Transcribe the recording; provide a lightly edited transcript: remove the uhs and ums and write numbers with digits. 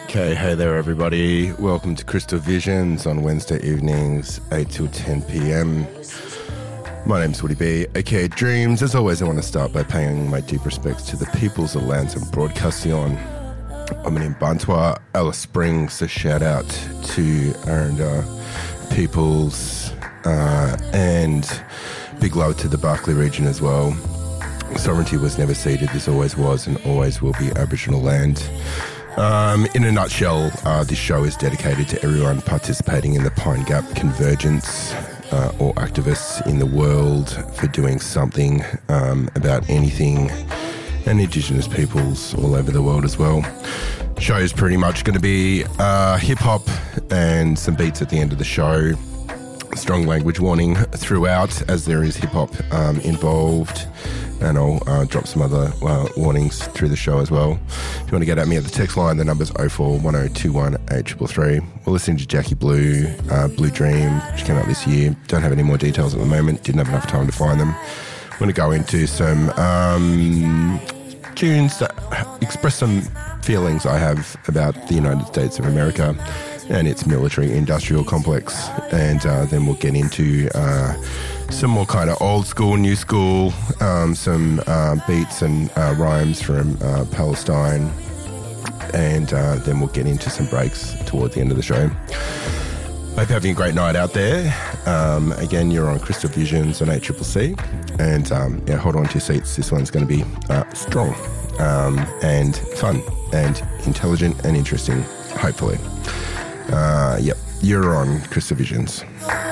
Okay, hey there everybody. Welcome to Crystal Visions on Wednesday evenings, 8 till 10 p.m. My name's Woody B, aka Dreams. As always, I want to start by paying my deep respects to the peoples of lands I'm broadcasting on. I'm in Bantua, Alice Springs, a shout out to Aranda peoples, and big love to the Barkly region as well. Sovereignty was never ceded. This always was and always will be Aboriginal land. In a nutshell, this show is dedicated to everyone participating in the Pine Gap Convergence, or activists in the world for doing something about anything, and Indigenous peoples all over the world as well. Show is pretty much going to be hip-hop and some beats at the end of the show. Strong language warning throughout, as there is hip-hop involved. And I'll drop some other warnings through the show as well. If you want to get at me at the text line, the number's 041021 8333. We're listening to Jackie Blue, Blue Dream, which came out this year. Don't have any more details at the moment. Didn't have enough time to find them. I'm going to go into some tunes that express some feelings I have about the United States of America and its military-industrial complex. And then we'll get into some more kind of old school, new school, some beats and rhymes from Palestine, and then we'll get into some breaks toward the end of the show. Hope you're having a great night out there. Again, you're on Crystal Visions on ACCC, and yeah, hold on to your seats. This one's going to be strong and fun and intelligent and interesting, hopefully. Yep, you're on Crystal Visions.